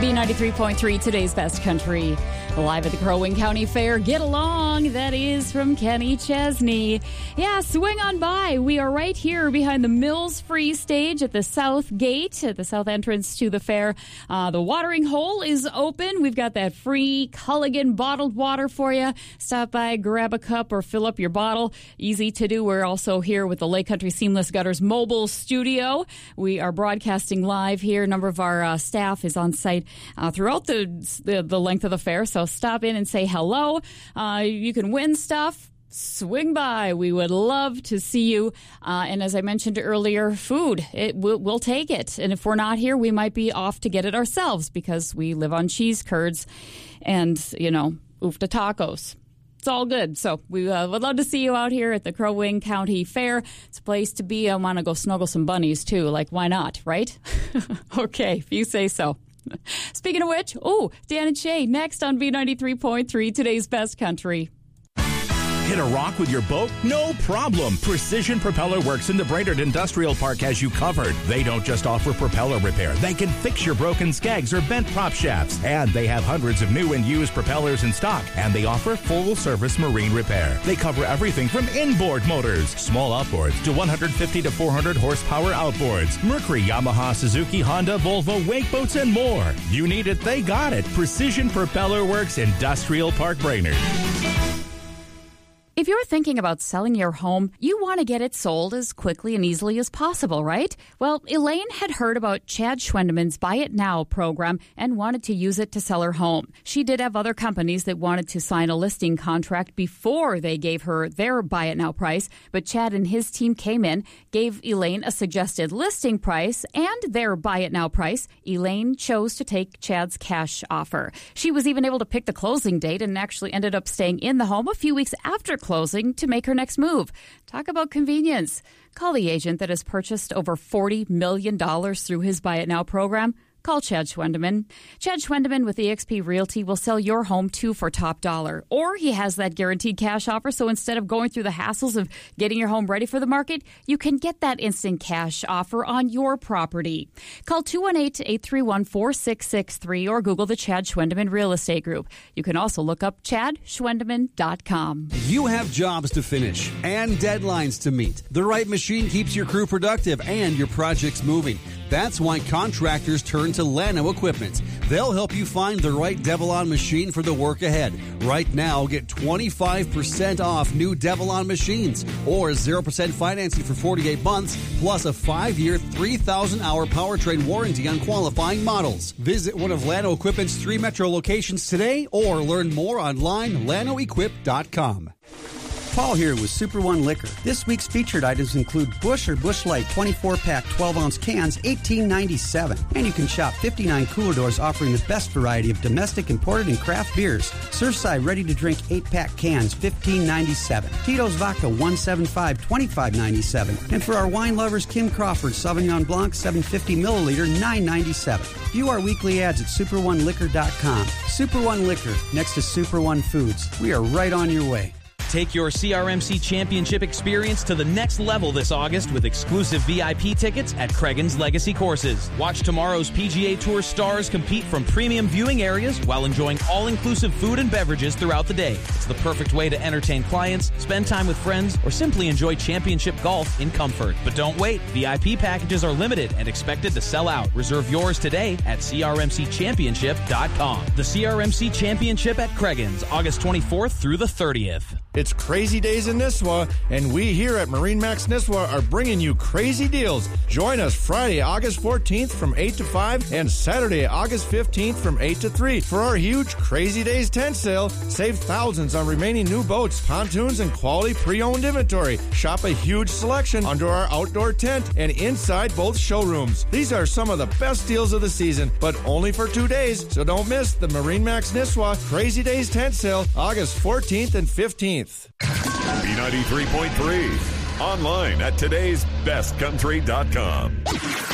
B93.3, today's best country. Live at the Crow Wing County Fair. Get along. That is from Kenny Chesney. Yeah, swing on by. We are right here behind the Mills Free Stage at the south gate, at the south entrance to the fair. The watering hole is open. We've got that free Culligan bottled water for you. Stop by, grab a cup, or fill up your bottle. Easy to do. We're also here with the Lake Country Seamless Gutters mobile studio. We are broadcasting live here. A number of our staff is on site throughout the length of the fair, so stop in and say hello. You can win stuff. Swing by. We would love to see you. And as I mentioned earlier, food, we'll take it. And if we're not here, we might be off to get it ourselves because we live on cheese curds and, oofta tacos. It's all good. So we would love to see you out here at the Crow Wing County Fair. It's a place to be. I want to go snuggle some bunnies, too. Like, why not, right? Okay, if you say so. Speaking of which, Dan and Shay next on B93.3, today's best country. Hit a rock with your boat? No problem. Precision Propeller Works in the Brainerd Industrial Park has you covered. They don't just offer propeller repair. They can fix your broken skegs or bent prop shafts. And they have hundreds of new and used propellers in stock. And they offer full-service marine repair. They cover everything from inboard motors, small outboards, to 150 to 400 horsepower outboards. Mercury, Yamaha, Suzuki, Honda, Volvo, wake boats, and more. You need it, they got it. Precision Propeller Works, Industrial Park, Brainerd. If you're thinking about selling your home, you want to get it sold as quickly and easily as possible, right? Well, Elaine had heard about Chad Schwendeman's Buy It Now program and wanted to use it to sell her home. She did have other companies that wanted to sign a listing contract before they gave her their Buy It Now price, but Chad and his team came in, gave Elaine a suggested listing price and their Buy It Now price. Elaine chose to take Chad's cash offer. She was even able to pick the closing date and actually ended up staying in the home a few weeks after closing to make her next move. Talk about convenience. Call the agent that has purchased over $40 million through his Buy It Now program. Call Chad Schwendeman. Chad Schwendeman with eXp Realty will sell your home too for top dollar. Or he has that guaranteed cash offer, so instead of going through the hassles of getting your home ready for the market, you can get that instant cash offer on your property. Call 218-831-4663 or Google the Chad Schwendeman Real Estate Group. You can also look up ChadSchwendeman.com. You have jobs to finish and deadlines to meet. The right machine keeps your crew productive and your projects moving. That's why contractors turn to Llano Equipment. They'll help you find the right Devilon machine for the work ahead. Right now, get 25% off new Devilon machines or 0% financing for 48 months, plus a 5-year, 3,000-hour powertrain warranty on qualifying models. Visit one of Llano Equipment's 3 metro locations today or learn more online, llanoequip.com. Paul here with Super One Liquor. This week's featured items include Busch or Busch Light 24-pack 12-ounce cans, $18.97. And you can shop 59 cooler doors offering the best variety of domestic, imported, and craft beers. Surfside ready-to-drink 8-pack cans, $15.97. Tito's Vodka 175, $25.97. And for our wine lovers, Kim Crawford Sauvignon Blanc 750 milliliter, $9.97. View our weekly ads at superoneliquor.com. Super One Liquor, next to Super One Foods. We are right on your way. Take your CRMC Championship experience to the next level this August with exclusive VIP tickets at Cregan's Legacy Courses. Watch tomorrow's PGA Tour stars compete from premium viewing areas while enjoying all-inclusive food and beverages throughout the day. It's the perfect way to entertain clients, spend time with friends, or simply enjoy championship golf in comfort. But don't wait. VIP packages are limited and expected to sell out. Reserve yours today at crmcchampionship.com. The CRMC Championship at Cregan's, August 24th through the 30th. It's crazy days in Nisswa, and we here at MarineMax Nisswa are bringing you crazy deals. Join us Friday, August 14th from 8 to 5 and Saturday, August 15th from 8 to 3 for our huge Crazy Days tent sale. Save thousands on remaining new boats, pontoons, and quality pre-owned inventory. Shop a huge selection under our outdoor tent and inside both showrooms. These are some of the best deals of the season, but only for 2 days, so don't miss the MarineMax Nisswa Crazy Days tent sale, August 14th and 15th. B93.3. Online at today'sbestcountry.com.